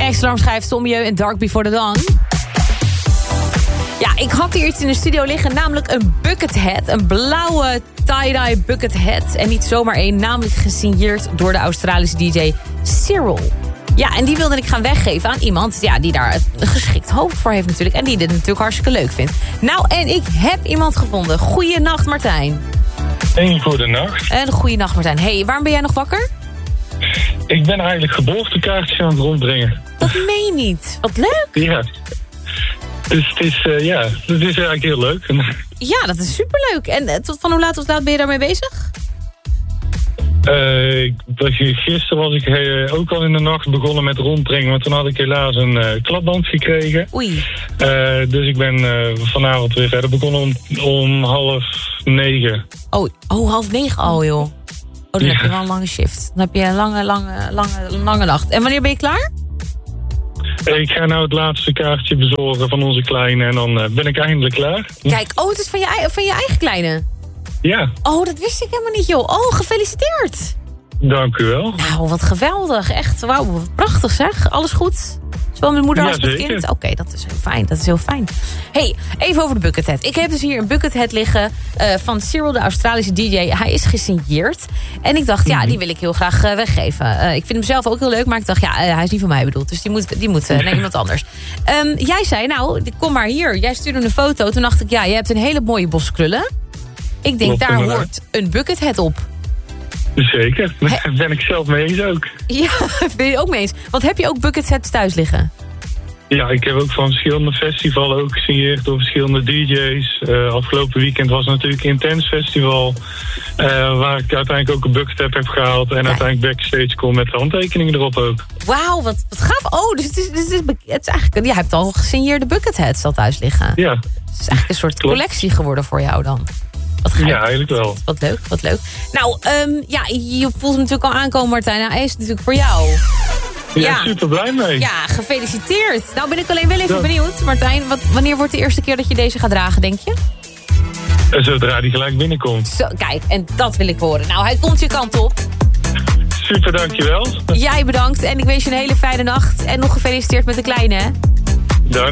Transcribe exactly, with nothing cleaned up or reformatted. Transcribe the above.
Rijksalarm schrijft Sommieu en Dark Before the Dawn. Ja, ik had hier iets in de studio liggen, namelijk een bucket hat. Een blauwe tie-dye bucket hat. En niet zomaar één, namelijk gesigneerd door de Australische D J Cyril. Ja, en die wilde ik gaan weggeven aan iemand ja, die daar een geschikt hoofd voor heeft natuurlijk. En die dit natuurlijk hartstikke leuk vindt. Nou, en ik heb iemand gevonden. Goeienacht, Martijn. Een goede nacht. Een goeienacht, Martijn. Hey, waarom ben jij nog wakker? Ik ben eigenlijk geboortekaartjes aan het rondbrengen. Dat meen je niet. Wat leuk. Ja. Dus het is, uh, ja, het is eigenlijk heel leuk. Ja, dat is superleuk. En uh, tot van hoe laat tot laat ben je daarmee bezig? Uh, ik, gisteren was ik uh, ook al in de nacht begonnen met rondbrengen, maar toen had ik helaas een uh, klapband gekregen. Oei. Uh, dus ik ben uh, vanavond weer verder begonnen om, om half negen. Oh, oh, half negen al, joh. Oh, dan ja. heb je wel een lange shift. Dan heb je een lange, lange, lange, lange nacht. En wanneer ben je klaar? Uh, ik ga nou het laatste kaartje bezorgen van onze kleine en dan uh, ben ik eindelijk klaar. Kijk, oh, het is van je, ei- van je eigen kleine. Ja. Oh, dat wist ik helemaal niet, joh. Oh, gefeliciteerd. Dank u wel. Nou, wat geweldig. Echt, wauw, wat prachtig zeg. Alles goed? Zowel met de moeder als Ja, met het zeker. kind? Oké, okay, dat is heel fijn. Dat is heel fijn. Hey, even over de bucket hat. Ik heb dus hier een bucket hat liggen uh, van Cyril, de Australische D J. Hij is gesigneerd. En ik dacht, ja, die wil ik heel graag uh, weggeven. Uh, ik vind hem zelf ook heel leuk, maar ik dacht, ja, uh, hij is niet van mij bedoeld. Dus die moet, die moet uh, naar iemand anders. Um, jij zei, nou, kom maar hier. Jij stuurde een foto. Toen dacht ik, ja, je hebt een hele mooie bos krullen. Ik denk, Klopt, daar inderdaad. hoort een bucket hat op. Zeker, daar ben ik zelf mee eens ook. Ja, ben je ook mee eens. Want heb je ook bucket hats thuis liggen? Ja, ik heb ook van verschillende festivals ook gesigneerd door verschillende D J's. Uh, afgelopen weekend was natuurlijk Intense Festival. Uh, waar ik uiteindelijk ook een bucket hat heb gehaald. En Kijk. uiteindelijk backstage kon met de handtekeningen erop ook. Wauw, wat, wat gaaf. Oh, dus het is, dus het is, het is eigenlijk... Je hebt al gesigneerde bucket hats al thuis liggen. Ja. Het is eigenlijk een soort Klopt. collectie geworden voor jou dan. Wat gaaf. Ja, eigenlijk wel. Wat leuk, wat leuk. Nou, um, ja, je voelt hem natuurlijk al aankomen, Martijn. Nou, hij is natuurlijk voor jou. Ja, Ja. super blij mee. Ja, gefeliciteerd. Nou ben ik alleen wel even Ja. benieuwd, Martijn. Wat, wanneer wordt de eerste keer dat je deze gaat dragen, denk je? En zodra die gelijk binnenkomt. Zo, kijk, en dat wil ik horen. Nou, hij komt je kant op. Super, dankjewel. Jij bedankt en ik wens je een hele fijne nacht. En nog gefeliciteerd met de kleine, hè?